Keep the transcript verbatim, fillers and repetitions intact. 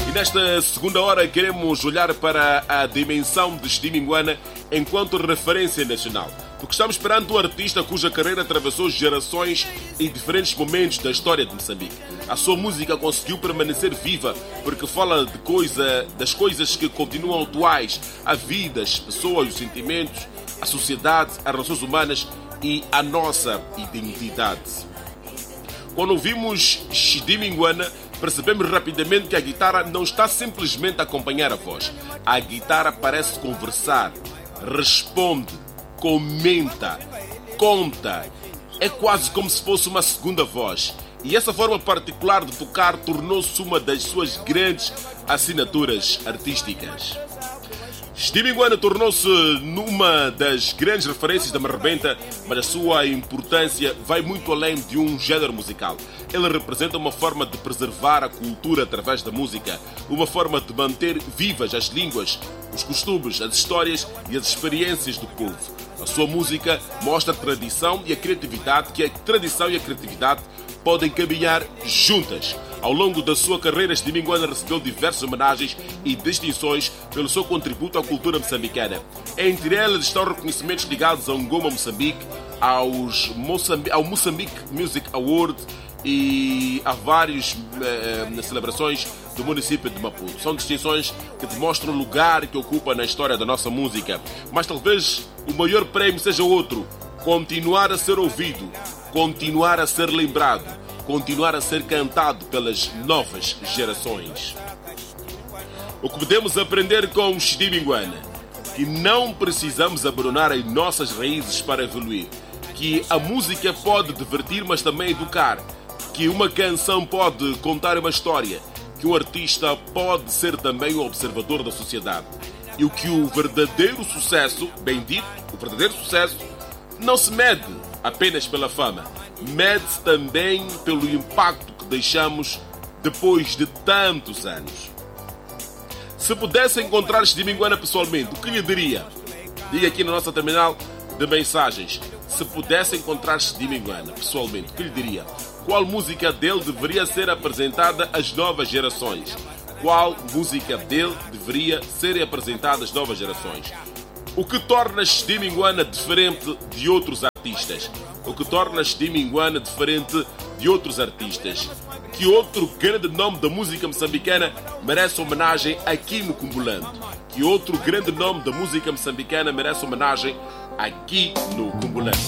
E nesta segunda hora queremos olhar para a dimensão de Chidiminguana enquanto referência nacional. Porque estamos perante um artista cuja carreira atravessou gerações e diferentes momentos da história de Moçambique. A sua música conseguiu permanecer viva porque fala de coisa, das coisas que continuam atuais, a vida, as pessoas, os sentimentos, a sociedade, as relações humanas e a nossa identidade. Quando ouvimos Chidiminguana, percebemos rapidamente que a guitarra não está simplesmente a acompanhar a voz. A guitarra parece conversar, responde, comenta, conta. É quase como se fosse uma segunda voz. E essa forma particular de tocar tornou-se uma das suas grandes assinaturas artísticas. Chidiminguana tornou-se numa das grandes referências da Marrebenta, mas a sua importância vai muito além de um género musical. Ele representa uma forma de preservar a cultura através da música, uma forma de manter vivas as línguas, os costumes, as histórias e as experiências do povo. A sua música mostra a tradição e a criatividade, que a tradição e a criatividade podem caminhar juntas. Ao longo da sua carreira, Chidiminguana recebeu diversas homenagens e distinções pelo seu contributo à cultura moçambicana. Entre elas estão reconhecimentos ligados ao Ngoma Moçambique, aos Moçambique, ao Moçambique Music Award e a várias eh, celebrações do município de Maputo. São distinções que demonstram o lugar que ocupa na história da nossa música. Mas talvez o maior prémio seja outro: continuar a ser ouvido, continuar a ser lembrado, continuar a ser cantado pelas novas gerações. O que podemos aprender com Chidiminguana? Que não precisamos abandonar as nossas raízes para evoluir. Que a música pode divertir, mas também educar. Que uma canção pode contar uma história. Que um artista pode ser também um observador da sociedade. E o que o verdadeiro sucesso, bem dito, o verdadeiro sucesso, não se mede apenas pela fama, mede-se também pelo impacto que deixamos depois de tantos anos. Se pudesse encontrar Chidiminguana pessoalmente, o que lhe diria? Diga aqui na nossa terminal de mensagens. Se pudesse encontrar Chidiminguana pessoalmente, o que lhe diria? Qual música dele deveria ser apresentada às novas gerações? Qual música dele deveria ser apresentada às novas gerações? O que torna Chidiminguana diferente de outros artistas? O que torna Chidiminguana diferente de outros artistas? Que outro grande nome da música moçambicana merece homenagem aqui no Cumulando? Que outro grande nome da música moçambicana merece homenagem aqui no Cumulando?